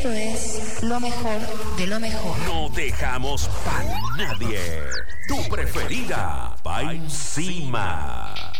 Esto es lo mejor de lo mejor. No dejamos pa' nadie. Tu preferida, pa' encima.